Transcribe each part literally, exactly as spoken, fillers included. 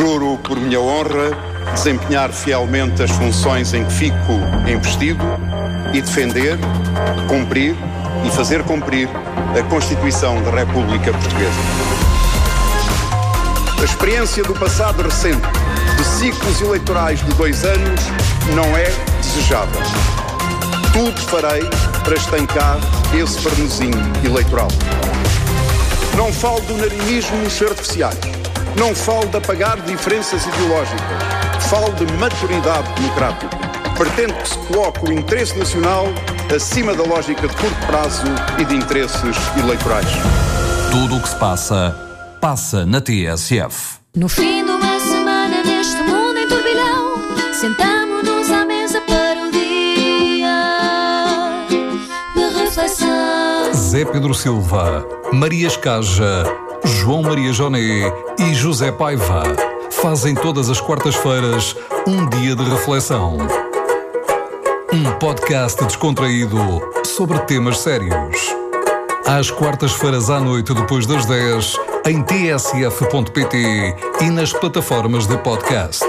Juro por minha honra desempenhar fielmente as funções em que fico investido e defender, cumprir e fazer cumprir a Constituição da República Portuguesa. A experiência do passado recente de ciclos eleitorais de dois anos não é desejável. Tudo farei para estancar esse frenesim eleitoral. Não falo de unanimismos artificiais. Não falo de apagar diferenças ideológicas. Falo de maturidade democrática. Pretendo que se coloque o interesse nacional acima da lógica de curto prazo e de interesses eleitorais. Tudo o que se passa, passa na T S F. No fim de uma semana neste mundo em turbilhão, sentamo-nos à mesa para o dia de reflexão. Zé Pedro Silva, Maria Escaja, João Maria Joné e José Paiva fazem todas as quartas-feiras um dia de reflexão. Um podcast descontraído sobre temas sérios. Às quartas-feiras à noite, depois das dez, em t s f ponto p t e nas plataformas de podcast.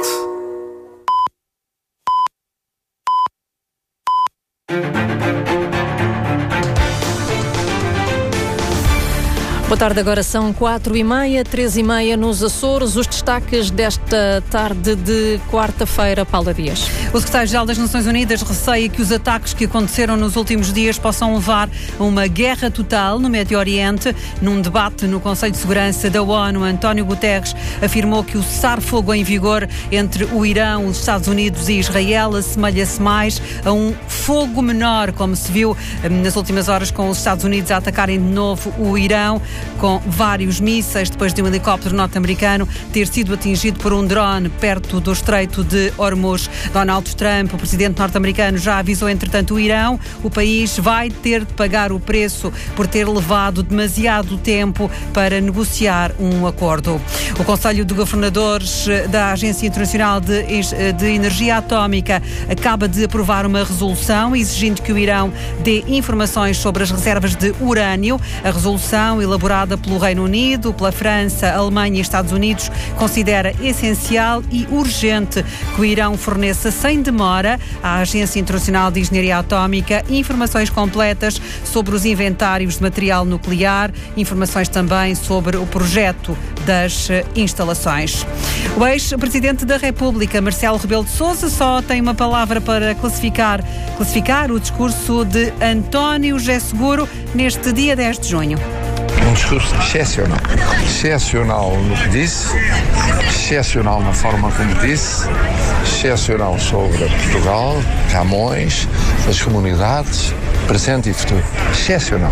Boa tarde, agora são quatro e meia, três e meia nos Açores. Os destaques desta tarde de quarta-feira, Paula Dias. O secretário-geral das Nações Unidas receia que os ataques que aconteceram nos últimos dias possam levar a uma guerra total no Médio Oriente. Num debate no Conselho de Segurança da ONU, António Guterres afirmou que o cessar-fogo em vigor entre o Irão, os Estados Unidos e Israel assemelha-se mais a um fogo menor, como se viu nas últimas horas com os Estados Unidos a atacarem de novo o Irão, com vários mísseis, depois de um helicóptero norte-americano ter sido atingido por um drone perto do Estreito de Hormuz. Donald Trump, o presidente norte-americano, já avisou, entretanto, o Irão. O país vai ter de pagar o preço por ter levado demasiado tempo para negociar um acordo. O Conselho de Governadores da Agência Internacional de, de Energia Atómica acaba de aprovar uma resolução exigindo que o Irão dê informações sobre as reservas de urânio. A resolução, elaborada pelo Reino Unido, pela França, Alemanha e Estados Unidos, considera essencial e urgente que o Irão forneça sem demora à Agência Internacional de Engenharia Atómica informações completas sobre os inventários de material nuclear, informações também sobre o projeto das instalações. O ex-presidente da República, Marcelo Rebelo de Sousa, só tem uma palavra para classificar, classificar o discurso de António José Seguro neste dia dez de junho. Um discurso excepcional. Excepcional no que disse, excepcional na forma como disse, excepcional sobre Portugal, Camões, as comunidades, presente e futuro. Excepcional.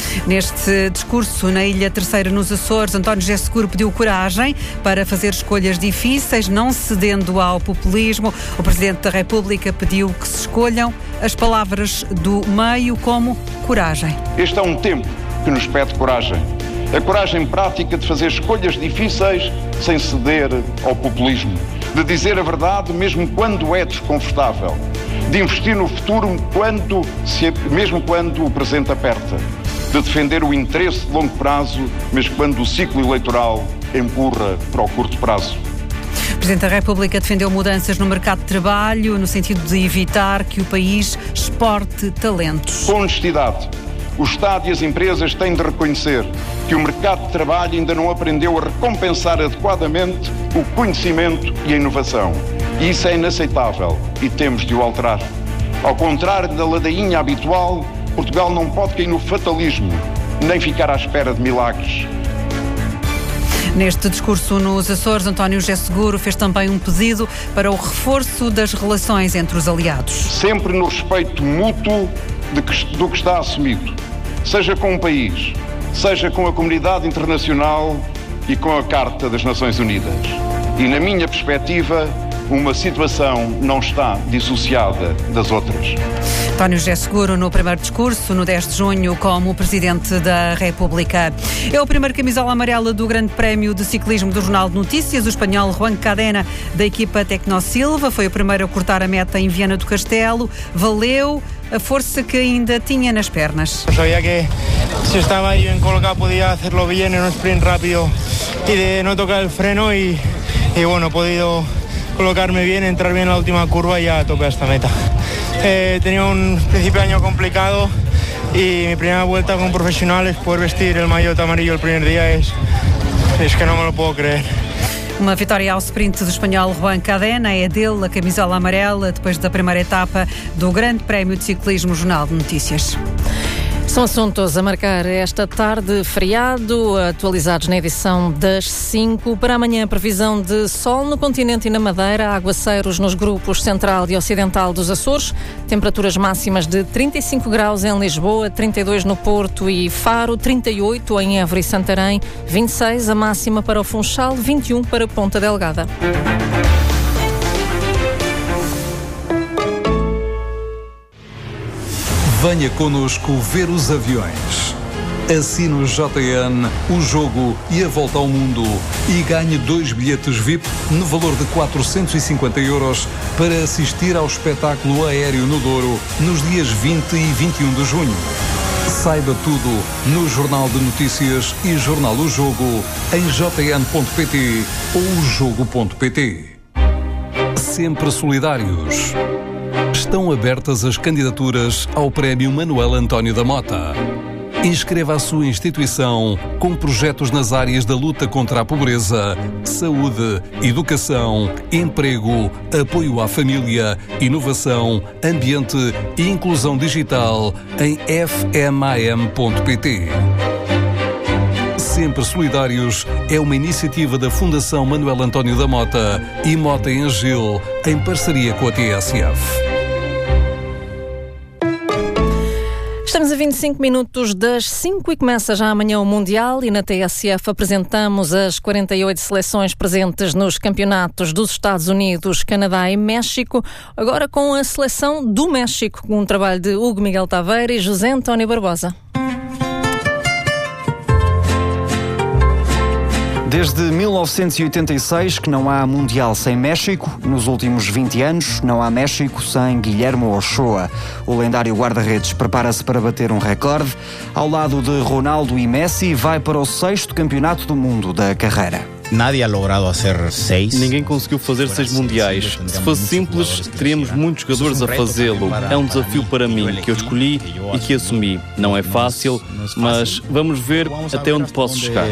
Neste discurso na Ilha Terceira, nos Açores, António José Seguro pediu coragem para fazer escolhas difíceis, não cedendo ao populismo. O Presidente da República pediu que se escolham as palavras do meio como coragem. Este é um tempo que nos pede coragem. A coragem prática de fazer escolhas difíceis sem ceder ao populismo. De dizer a verdade mesmo quando é desconfortável. De investir no futuro quando, se, mesmo quando o presente aperta. De defender o interesse de longo prazo, mesmo quando o ciclo eleitoral empurra para o curto prazo. O Presidente da República defendeu mudanças no mercado de trabalho no sentido de evitar que o país exporte talentos. Com honestidade, o Estado e as empresas têm de reconhecer que o mercado de trabalho ainda não aprendeu a recompensar adequadamente o conhecimento e a inovação. E isso é inaceitável e temos de o alterar. Ao contrário da ladainha habitual, Portugal não pode cair no fatalismo, nem ficar à espera de milagres. Neste discurso nos Açores, António José Seguro fez também um pedido para o reforço das relações entre os aliados. Sempre no respeito mútuo de que, do que está assumido, seja com o país, seja com a comunidade internacional e com a Carta das Nações Unidas. E, na minha perspectiva, uma situação não está dissociada das outras. António José Seguro no primeiro discurso, no dez de junho, como Presidente da República. É o primeiro camisola amarela do Grande Prémio de Ciclismo do Jornal de Notícias. O espanhol Juan Cadena, da equipa Tecnosilva, foi o primeiro a cortar a meta em Viana do Castelo. Valeu a força que ainda tinha nas pernas. Sabía que si estaba ahí bien colocado podía hacerlo bien en un sprint rápido y de no tocar el freno y y bueno, he podido colocarme bien, entrar bien en la última curva y ya tocar esta meta. Eh, tenía un principio de año complicado y mi primera vuelta con profesionales, poder vestir el maillot amarillo el primer día es, es que no me lo puedo creer. Uma vitória ao sprint do espanhol Juan Cadena, é dele a camisola amarela depois da primeira etapa do Grande Prémio de Ciclismo Jornal de Notícias. São assuntos a marcar esta tarde, feriado, atualizados na edição das cinco. Para amanhã, previsão de sol no continente e na Madeira, aguaceiros nos grupos central e ocidental dos Açores, temperaturas máximas de trinta e cinco graus em Lisboa, trinta e dois no Porto e Faro, trinta e oito em Évora e Santarém, vinte e seis a máxima para o Funchal, vinte e um para Ponta Delgada. Venha connosco ver os aviões. Assine o J N, o jogo e a volta ao mundo e ganhe dois bilhetes V I P no valor de quatrocentos e cinquenta euros para assistir ao espetáculo aéreo no Douro nos dias vinte e vinte e um de junho. Saiba tudo no Jornal de Notícias e Jornal O Jogo em j n ponto p t ou o jogo ponto p t. Sempre solidários. Estão abertas as candidaturas ao Prémio Manuel António da Mota. Inscreva a sua instituição com projetos nas áreas da luta contra a pobreza, saúde, educação, emprego, apoio à família, inovação, ambiente e inclusão digital em f m a m ponto p t. Sempre Solidários é uma iniciativa da Fundação Manuel António da Mota e Mota em Agil, em parceria com a T S F. Estamos a vinte e cinco minutos das cinco e começa já amanhã o Mundial e na T S F apresentamos as quarenta e oito seleções presentes nos campeonatos dos Estados Unidos, Canadá e México, agora com a seleção do México, com um trabalho de Hugo Miguel Taveira e José António Barbosa. Desde mil novecentos e oitenta e seis que não há Mundial sem México. Nos últimos vinte anos não há México sem Guillermo Ochoa. O lendário guarda-redes prepara-se para bater um recorde. Ao lado de Ronaldo e Messi, vai para o sexto campeonato do mundo da carreira. Nadie ha logrado hacer seis. Ninguém conseguiu fazer seis mundiais. Se fosse simples, teríamos muitos jogadores a fazê-lo. É um desafio para mim, que eu escolhi e que assumi. Não é fácil, mas vamos ver até onde posso chegar.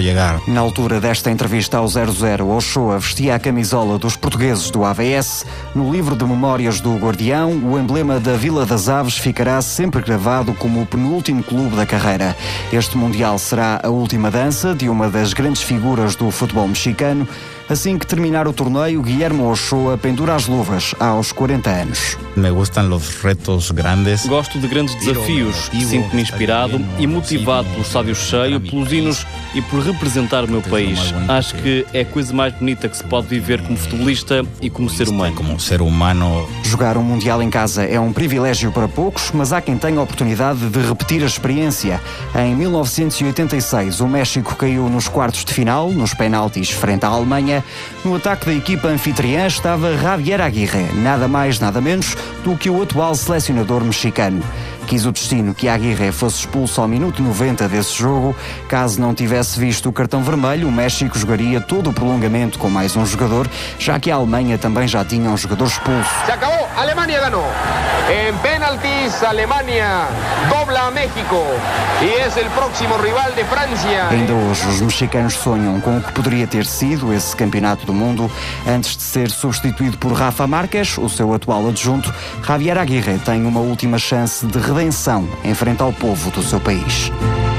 Na altura desta entrevista ao zero zero, Ochoa vestia a camisola dos portugueses do A V S. No livro de memórias do Guardião, o emblema da Vila das Aves ficará sempre gravado como o penúltimo clube da carreira. Este Mundial será a última dança de uma das grandes figuras do futebol futebol mexicano. Assim que terminar o torneio, Guillermo Ochoa pendura as luvas aos quarenta anos. Me gustam os retos grandes. Gosto de grandes desafios. Sinto-me inspirado e motivado pelo estádio cheio, pelos hinos e por representar o meu país. Acho que é a coisa mais bonita que se pode viver como futebolista e como ser humano. Como ser humano. Jogar um Mundial em casa é um privilégio para poucos, mas há quem tenha a oportunidade de repetir a experiência. Em mil novecentos e oitenta e seis, o México caiu nos quartos de final, nos penaltis frente à Alemanha. No ataque da equipa anfitriã estava Javier Aguirre, nada mais, nada menos do que o atual selecionador mexicano. Quis o destino que Aguirre fosse expulso ao minuto noventa desse jogo. Caso não tivesse visto o cartão vermelho, o México jogaria todo o prolongamento com mais um jogador, já que a Alemanha também já tinha um jogador expulso. Se acabou, a Alemanha ganhou. Em penaltis, a Alemanha dobla a México e é o próximo rival de França. Ainda hoje os mexicanos sonham com o que poderia ter sido esse campeonato do mundo. Antes de ser substituído por Rafa Márquez, o seu atual adjunto, Javier Aguirre tem uma última chance de redenção em frente ao povo do seu país.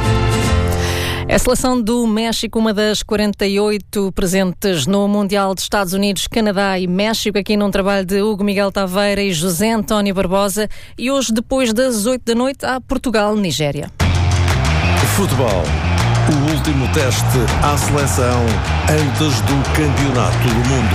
É a seleção do México, uma das quarenta e oito presentes no Mundial de Estados Unidos, Canadá e México, aqui num trabalho de Hugo Miguel Taveira e José António Barbosa. E hoje, depois das oito da noite, há Portugal-Nigéria. Futebol. O último teste à seleção antes do Campeonato do Mundo.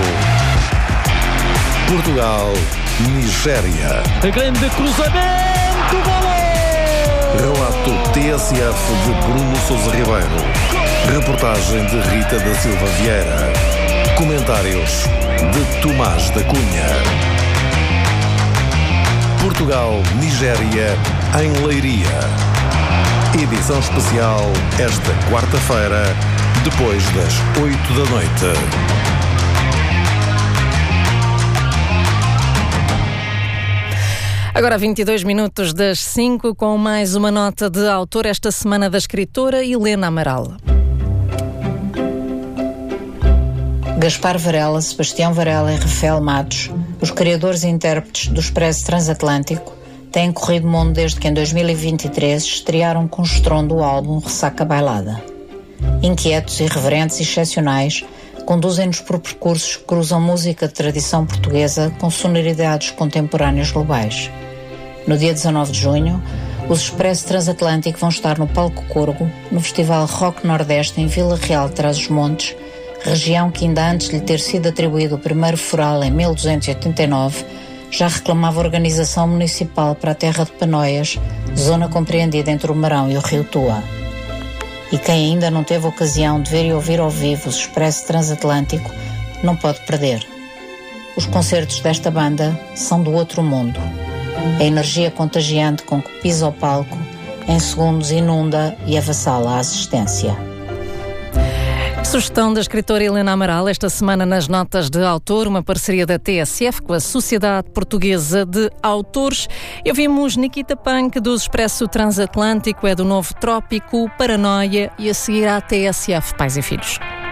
Portugal-Nigéria. A grande cruzamento! Golo! Relato T S F de Bruno Sousa Ribeiro. Reportagem de Rita da Silva Vieira. Comentários de Tomás da Cunha. Portugal-Nigéria em Leiria. Edição especial esta quarta-feira, depois das oito da noite. Agora vinte e dois minutos das cinco, com mais uma nota de autor esta semana da escritora Helena Amaral. Gaspar Varela, Sebastião Varela e Rafael Matos, os criadores e intérpretes do Expresso Transatlântico, têm corrido mundo desde que em dois mil e vinte e três estrearam com estrondo o álbum Ressaca Bailada. Inquietos, irreverentes e excepcionais, conduzem-nos por percursos que cruzam música de tradição portuguesa com sonoridades contemporâneas globais. No dia dezanove de junho, os Expresso Transatlântico vão estar no Palco Corgo, no Festival Rock Nordeste em Vila Real de Trás-os-Montes, região que ainda antes de lhe ter sido atribuído o primeiro foral em mil duzentos e oitenta e nove, já reclamava organização municipal para a terra de Panóias, zona compreendida entre o Marão e o Rio Tua. E quem ainda não teve ocasião de ver e ouvir ao vivo os Expresso Transatlântico, não pode perder. Os concertos desta banda são do outro mundo. A energia contagiante com que pisa o palco, em segundos inunda e avassala a assistência. Sugestão da escritora Helena Amaral, esta semana nas notas de autor, uma parceria da T S F com a Sociedade Portuguesa de Autores. E ouvimos Nikita Punk do Expresso Transatlântico, é do novo Trópico, Paranoia, e a seguir à T S F Pais e Filhos.